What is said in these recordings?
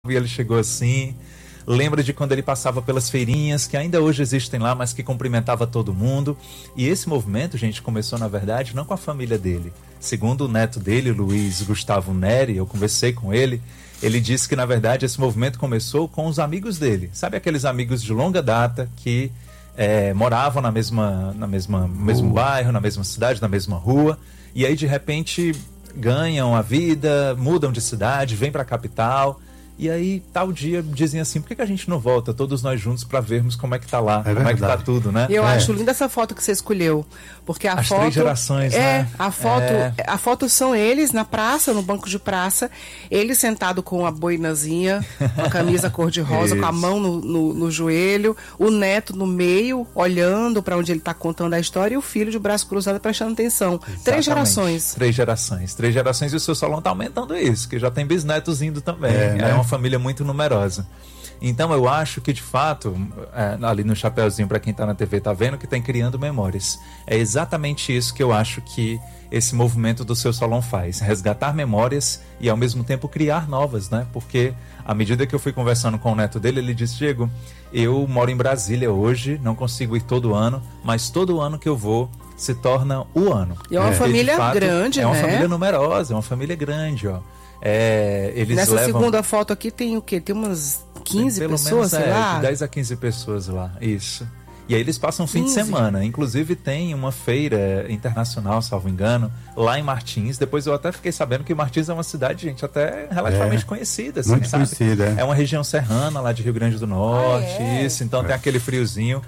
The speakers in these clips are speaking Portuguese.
e ele chegou assim. Lembra de quando ele passava pelas feirinhas, que ainda hoje existem lá, mas que cumprimentava todo mundo. E esse movimento, gente, começou, na verdade, não com a família dele. Segundo o neto dele, Luiz Gustavo Neri, eu conversei com ele, ele disse que, na verdade, esse movimento começou com os amigos dele. Sabe aqueles amigos de longa data que moravam no mesmo bairro, na mesma cidade, na mesma rua. E aí, de repente, ganham a vida, mudam de cidade, vêm para a capital. E aí, tal dia, dizem assim, por que a gente não volta todos nós juntos para vermos como é que tá lá, como é que tá tudo, né? Eu acho linda essa foto que você escolheu, porque a As foto... 3 gerações, né? A foto são eles na praça, no banco de praça, ele sentado com a boinazinha, com a camisa cor-de-rosa, com a mão no joelho, o neto no meio, olhando para onde ele tá contando a história, e o filho de braço cruzado prestando atenção. Exatamente. 3 gerações. 3 gerações. 3 gerações, e o seu salão tá aumentando isso, que já tem bisnetos indo também. É uma família muito numerosa. Então eu acho que, de fato, ali no chapeuzinho, para quem está na TV tá vendo, que tem Criando Memórias. É exatamente isso que eu acho que esse movimento do seu salão faz. Resgatar memórias e, ao mesmo tempo, criar novas, né? Porque, à medida que eu fui conversando com o neto dele, ele disse, Diego, eu moro em Brasília hoje, não consigo ir todo ano, mas todo ano que eu vou se torna o ano. E é uma família grande, né? É uma família numerosa, é uma família grande, ó. Eles Nessa levam... segunda foto aqui tem o quê? Tem umas 15 pessoas, sei lá? De 10 a 15 pessoas lá, isso. E aí eles passam um fim de semana. Inclusive tem uma feira internacional, salvo engano, lá em Martins. Depois eu até fiquei sabendo que Martins é uma cidade, gente, até relativamente conhecida. Assim, muito sabe? conhecida. É uma região serrana lá de Rio Grande do Norte, isso. Então tem aquele friozinho.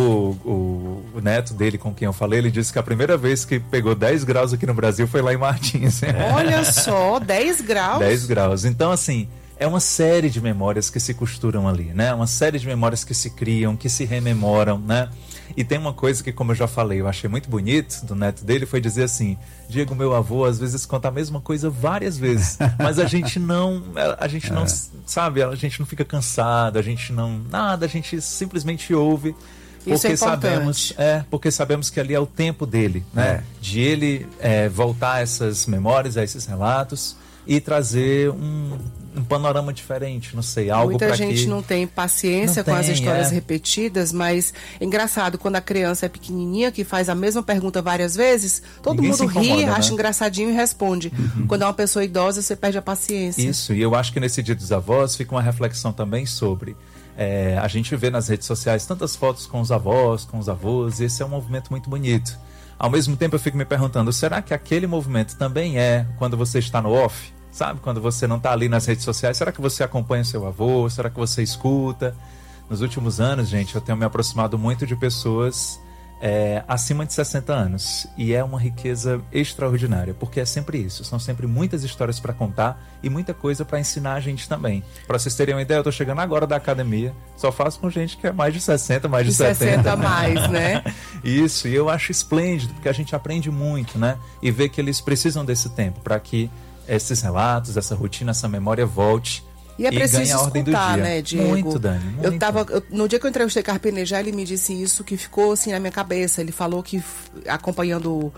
O neto dele, com quem eu falei, ele disse que a primeira vez que pegou 10 graus aqui no Brasil foi lá em Martins. Olha só, 10 graus? 10 graus. Então, assim... É uma série de memórias que se costuram ali, né? Uma série de memórias que se criam, que se rememoram, né? E tem uma coisa que, como eu já falei, eu achei muito bonito do neto dele, foi dizer assim, Diego, meu avô, às vezes conta a mesma coisa várias vezes, mas a gente não, sabe, a gente não fica cansado, a gente simplesmente ouve. Isso Porque sabemos que ali é o tempo dele, né? De ele voltar a essas memórias, a esses relatos e trazer um panorama diferente, não sei, algo para que... Muita gente não tem paciência com as histórias repetidas, mas é engraçado, quando a criança é pequenininha, que faz a mesma pergunta várias vezes, todo mundo ri, acha engraçadinho e responde. Quando é uma pessoa idosa, você perde a paciência. Isso, e eu acho que nesse Dia dos Avós fica uma reflexão também sobre... a gente vê nas redes sociais tantas fotos com os avós, com os avós, e esse é um movimento muito bonito. Ao mesmo tempo eu fico me perguntando, será que aquele movimento também é quando você está no off? Sabe, quando você não está ali nas redes sociais, será que você acompanha seu avô? Será que você escuta? Nos últimos anos, gente, eu tenho me aproximado muito de pessoas acima de 60 anos. E é uma riqueza extraordinária, porque é sempre isso. São sempre muitas histórias para contar e muita coisa para ensinar a gente também. Para vocês terem uma ideia, eu estou chegando agora da academia, só faço com gente que é mais de 60, mais de 70. 60 mais, né? Isso, e eu acho esplêndido, porque a gente aprende muito, né? E vê que eles precisam desse tempo para que esses relatos, essa rotina, essa memória volte e é preciso ganhe a ordem do dia. Né, Diego? Muito, Dani. Muito. No dia que eu entrevistei Carpenejar, ele me disse isso que ficou assim na minha cabeça. Ele falou que acompanhando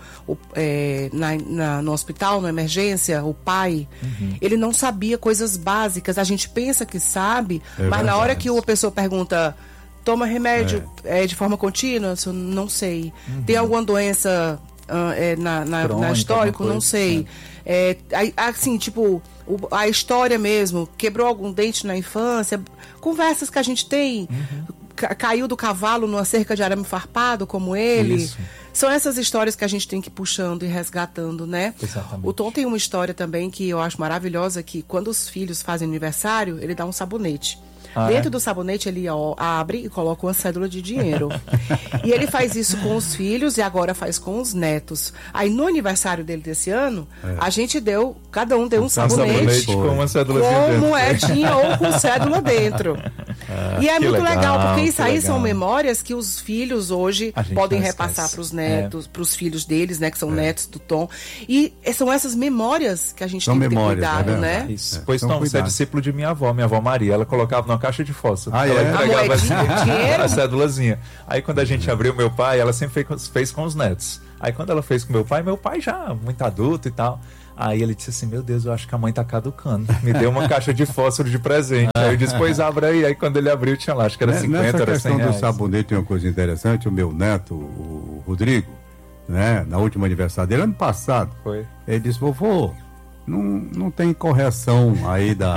no hospital, na emergência, o pai, ele não sabia coisas básicas. A gente pensa que sabe, mas na hora que a pessoa pergunta, toma remédio de forma contínua, eu não sei. Tem alguma doença na histórico? Não sei. Assim, tipo, a história mesmo, quebrou algum dente na infância, conversas que a gente tem, caiu do cavalo numa cerca de arame farpado como ele. Isso. São essas histórias que a gente tem que ir puxando e resgatando, né? Exatamente. O Tom tem uma história também que eu acho maravilhosa, que quando os filhos fazem aniversário, ele dá um sabonete. Dentro do sabonete ele abre e coloca uma cédula de dinheiro. E ele faz isso com os filhos e agora faz com os netos. Aí no aniversário dele desse ano, a gente deu, cada um deu um sabonete com uma cédula com moedinha ou com cédula dentro. E é muito legal, porque isso aí são memórias que os filhos hoje podem repassar para os netos, para os filhos deles, né, que são netos do Tom. E são essas memórias que a gente tem que ter cuidado, né? Isso. Pois Tom, você é discípulo de minha avó Maria. Ela colocava numa caixa de fósforo. Ela entregava a cédulazinha. Aí quando a gente abriu, meu pai, ela sempre fez com os netos. Aí quando ela fez com meu pai já muito adulto e tal. Aí ele disse assim, meu Deus, eu acho que a mãe tá caducando. Me deu uma caixa de fósforo de presente. Aí eu disse, pois abre aí. Aí quando ele abriu, tinha lá, acho que era 50, era 100 reais. Nessa questão do sabonete tem uma coisa interessante. O meu neto, o Rodrigo, né, na última aniversário dele, ano passado, ele disse, vovô, não tem correção aí do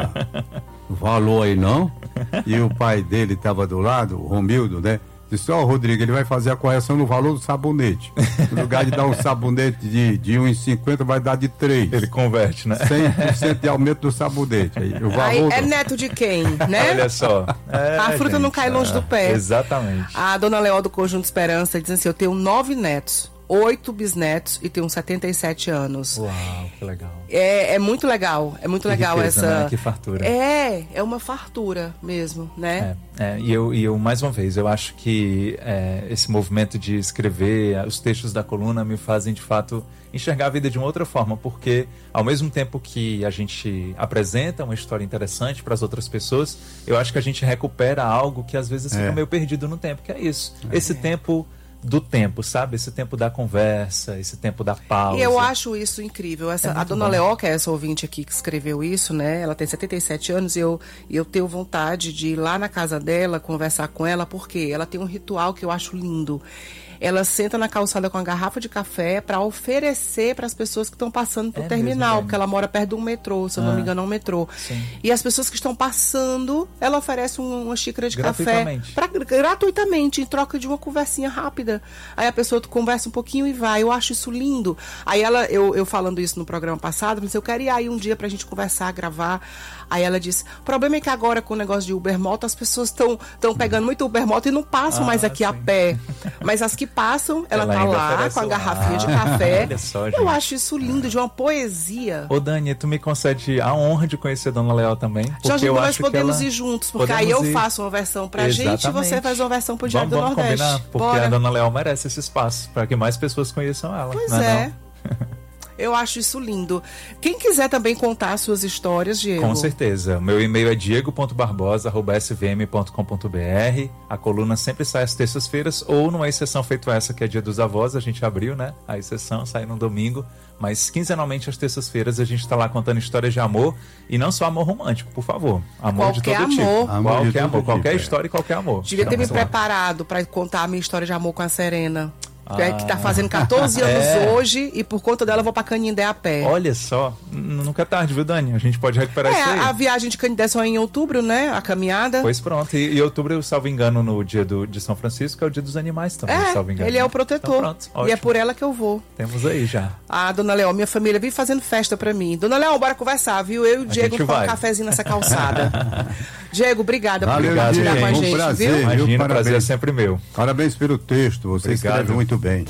valor aí não? E o pai dele estava do lado, o Romildo, né? Disse, Rodrigo, ele vai fazer a correção no valor do sabonete. No lugar de dar um sabonete de 1,50, vai dar de 3. Ele converte, né? 100% de aumento do sabonete. Aí, o valor é neto de quem, né? Olha só. A fruta não cai longe do pé. Exatamente. A dona Leó do Conjunto Esperança diz assim, eu tenho 9 netos. 8 bisnetos e tenho 77 anos. Uau, que legal. É muito legal, é muito que legal riqueza, essa... Né? Que fartura. É uma fartura mesmo, né? E eu, mais uma vez, eu acho que esse movimento de escrever os textos da coluna me fazem, de fato, enxergar a vida de uma outra forma, porque ao mesmo tempo que a gente apresenta uma história interessante para as outras pessoas, eu acho que a gente recupera algo que às vezes fica meio perdido no tempo, que é isso. Esse tempo... do tempo, sabe? Esse tempo da conversa, esse tempo da pausa. E eu acho isso incrível. A dona Leó, que é essa ouvinte aqui que escreveu isso, né? Ela tem 77 anos e eu tenho vontade de ir lá na casa dela, conversar com ela, porque ela tem um ritual que eu acho lindo. Ela senta na calçada com a garrafa de café para oferecer para as pessoas que estão passando pro terminal, mesmo, porque ela mora perto de um metrô, se eu não me engano, é um metrô. Sim. E as pessoas que estão passando, ela oferece uma xícara de café gratuitamente, em troca de uma conversinha rápida. Aí a pessoa conversa um pouquinho e vai. Eu acho isso lindo. Aí eu falando isso no programa passado, eu disse, eu quero ir aí um dia pra gente conversar, gravar. Aí ela disse, o problema é que agora com o negócio de Ubermoto, as pessoas estão pegando muito Ubermoto e não passam mais aqui a pé. Mas as que passam, ela tá lá com a garrafinha de café. Olha só, eu acho isso lindo, de uma poesia. Ô Dani, tu me concede a honra de conhecer a Dona Leal também? Porque Jorge, eu nós acho podemos que ir juntos, porque aí eu faço uma versão pra gente e você faz uma versão pro Diário do Nordeste. Vamos combinar, porque a Dona Leal merece esse espaço, para que mais pessoas conheçam ela. Pois não é. Não? Eu acho isso lindo. Quem quiser também contar suas histórias, Diego? Com certeza. Meu e-mail é diego.barbosa@svm.com.br. A coluna sempre sai às terças-feiras, ou numa exceção feito essa, que é Dia dos Avós, a gente abriu, né? A exceção sai no domingo, mas quinzenalmente às terças-feiras a gente está lá contando histórias de amor, e não só amor romântico, por favor. Amor de todo tipo. Qualquer amor, qualquer história e qualquer amor. Devia ter me preparado para contar a minha história de amor com a Serena. Que tá fazendo 14 anos hoje, e por conta dela eu vou pra Canindé a pé. Olha só, nunca é tarde, viu, Dani? A gente pode recuperar isso aí. A viagem de Canindé só é em outubro, né? A caminhada. Pois pronto, e outubro, eu salvo engano, no dia de São Francisco, é o dia dos animais também, salvo engano. Ele é o protetor. Então, pronto, e é por ela que eu vou. Temos aí já. A Dona Leão, minha família vive fazendo festa pra mim. Dona Leão, bora conversar, viu? Eu e o Diego com um cafezinho nessa calçada. Diego, obrigada por compartilhar com a gente, prazer, viu? Imagina, o prazer é sempre meu. Parabéns pelo texto, você escreve muito bem.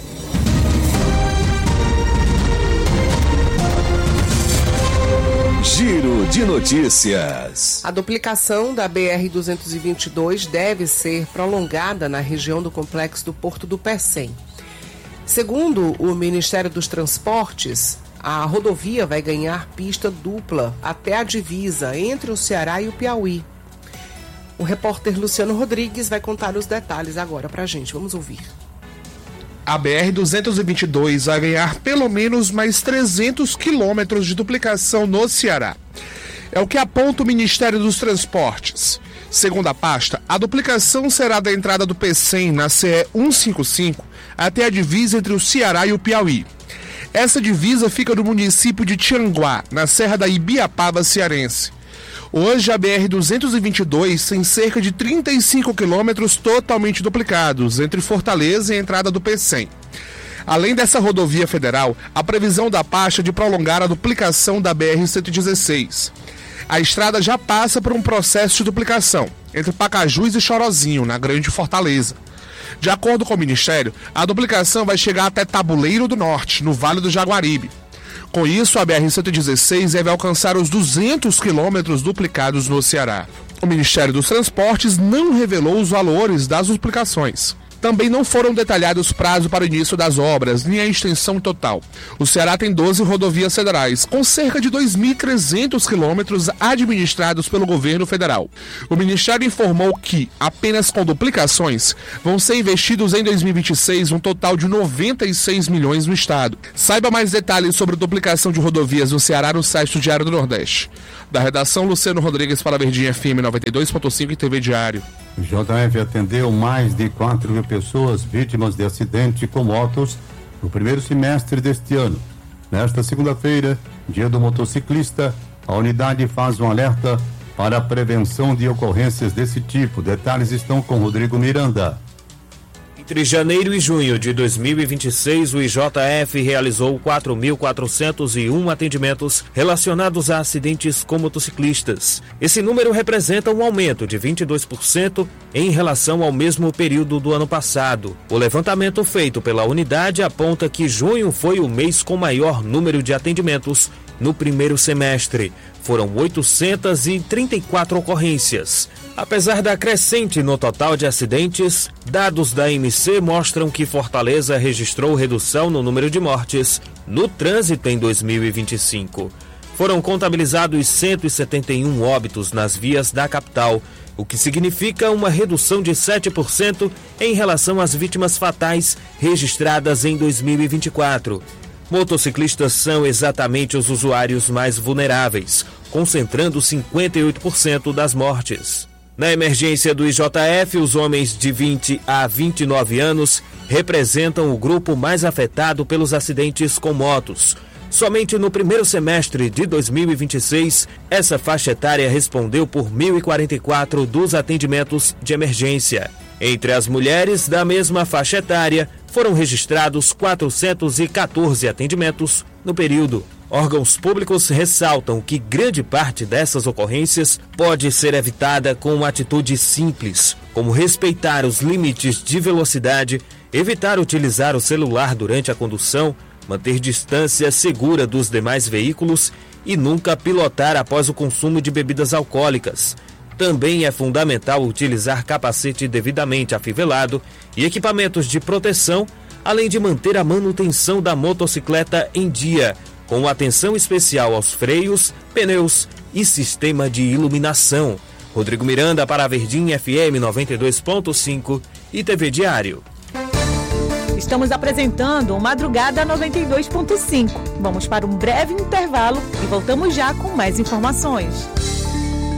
Giro de notícias. A duplicação da BR-222 deve ser prolongada na região do complexo do Porto do Pecém. Segundo o Ministério dos Transportes, a rodovia vai ganhar pista dupla até a divisa entre o Ceará e o Piauí. O repórter Luciano Rodrigues vai contar os detalhes agora pra gente. Vamos ouvir. A BR-222 vai ganhar pelo menos mais 300 quilômetros de duplicação no Ceará. É o que aponta o Ministério dos Transportes. Segundo a pasta, a duplicação será da entrada do Pecém na CE 155 até a divisa entre o Ceará e o Piauí. Essa divisa fica no município de Tianguá, na Serra da Ibiapaba cearense. Hoje, a BR-222 tem cerca de 35 quilômetros totalmente duplicados entre Fortaleza e a entrada do Pecém. Além dessa rodovia federal, a previsão da pasta é de prolongar a duplicação da BR-116. A estrada já passa por um processo de duplicação entre Pacajus e Chorozinho, na Grande Fortaleza. De acordo com o Ministério, a duplicação vai chegar até Tabuleiro do Norte, no Vale do Jaguaribe. Com isso, a BR-116 deve alcançar os 200 quilômetros duplicados no Ceará. O Ministério dos Transportes não revelou os valores das duplicações. Também não foram detalhados prazo para o início das obras, nem a extensão total. O Ceará tem 12 rodovias federais, com cerca de 2.300 quilômetros administrados pelo governo federal. O Ministério informou que, apenas com duplicações, vão ser investidos em 2026 um total de 96 milhões no estado. Saiba mais detalhes sobre a duplicação de rodovias no Ceará no site do Diário do Nordeste. Da redação, Luciano Rodrigues para a Verdinha FM 92.5 e TV Diário. O JF atendeu mais de 4 mil pessoas vítimas de acidente com motos no primeiro semestre deste ano. Nesta segunda-feira, dia do motociclista, a unidade faz um alerta para a prevenção de ocorrências desse tipo. Detalhes estão com Rodrigo Miranda. Entre janeiro e junho de 2026, o IJF realizou 4.401 atendimentos relacionados a acidentes com motociclistas. Esse número representa um aumento de 22% em relação ao mesmo período do ano passado. O levantamento feito pela unidade aponta que junho foi o mês com maior número de atendimentos no primeiro semestre. Foram 834 ocorrências. Apesar da crescente no total de acidentes, dados da MC mostram que Fortaleza registrou redução no número de mortes no trânsito em 2025. Foram contabilizados 171 óbitos nas vias da capital, o que significa uma redução de 7% em relação às vítimas fatais registradas em 2024. Motociclistas são exatamente os usuários mais vulneráveis, concentrando 58% das mortes. Na emergência do IJF, os homens de 20 a 29 anos representam o grupo mais afetado pelos acidentes com motos. Somente no primeiro semestre de 2026, essa faixa etária respondeu por 1.044 dos atendimentos de emergência. Entre as mulheres da mesma faixa etária, foram registrados 414 atendimentos no período. Órgãos públicos ressaltam que grande parte dessas ocorrências pode ser evitada com uma atitude simples, como respeitar os limites de velocidade, evitar utilizar o celular durante a condução, manter distância segura dos demais veículos e nunca pilotar após o consumo de bebidas alcoólicas. Também é fundamental utilizar capacete devidamente afivelado e equipamentos de proteção, além de manter a manutenção da motocicleta em dia, com atenção especial aos freios, pneus e sistema de iluminação. Rodrigo Miranda para a Verdinha FM 92.5 e TV Diário. Estamos apresentando o Madrugada 92.5. Vamos para um breve intervalo e voltamos já com mais informações.